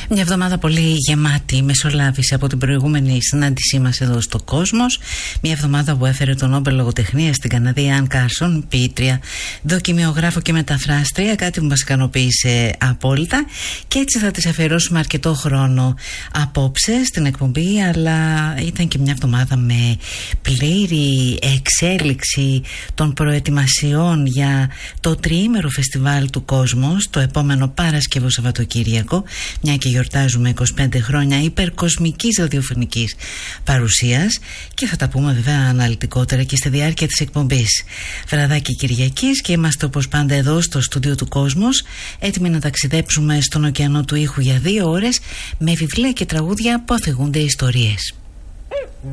Μια εβδομάδα πολύ γεμάτη μεσολάβηση από την προηγούμενη συνάντησή μας εδώ στο Κόσμος. Μια εβδομάδα που έφερε τον Νόμπελ Λογοτεχνίας στην Καναδία Αν Κάρσον, ποιήτρια, δοκιμιογράφο και μεταφράστρια, κάτι που μας ικανοποίησε απόλυτα. Και έτσι θα της αφιερώσουμε αρκετό χρόνο απόψε στην εκπομπή, αλλά ήταν και μια εβδομάδα με πλήρη εξέλιξη των προετοιμασιών για το τριήμερο φεστιβάλ του Κόσμος, το επόμενο Παρασκευό Σαββατοκύριακο, μια και γιορτάζουμε 25 χρόνια υπερκοσμικής ραδιοφωνικής παρουσίας, και θα τα πούμε βέβαια αναλυτικότερα και στη διάρκεια της εκπομπής. Βραδάκι Κυριακής και είμαστε όπως πάντα εδώ στο στούντιο του Κόσμος, έτοιμοι να ταξιδέψουμε στον ωκεανό του ήχου για 2 ώρες με βιβλία και τραγούδια που αφηγούνται ιστορίες.